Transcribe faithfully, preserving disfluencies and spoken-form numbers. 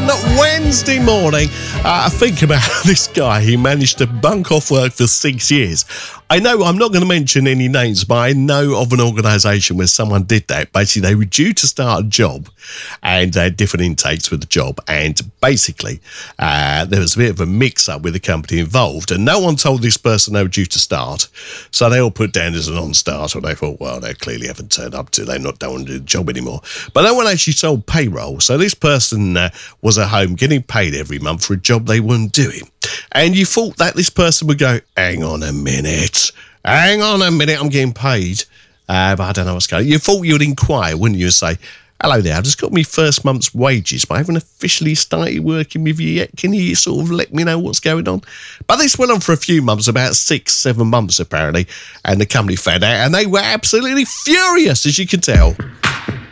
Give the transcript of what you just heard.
one Wednesday morning. Uh, think about this guy. He managed to bunk off work for six years. I know I'm not going to mention any names, but I know of an organisation where someone did that. Basically, they were due to start a job and they had different intakes with the job. And basically, uh, there was a bit of a mix-up with the company involved and no one told this person they were due to start. So they all put down as a non-starter. They thought, well, they clearly haven't turned up to, they not don't want to do the job anymore. But no one actually told payroll. So this person uh, was at home getting paid every month for a job they weren't doing. And you thought that this person would go, hang on a minute, hang on a minute, I'm getting paid. Uh, but I don't know what's going on. You thought you'd inquire, wouldn't you, and say, hello there, I've just got my first month's wages, but I haven't officially started working with you yet. Can you sort of let me know what's going on? But this went on for a few months, about six, seven months apparently, and the company found out, and they were absolutely furious, as you can tell.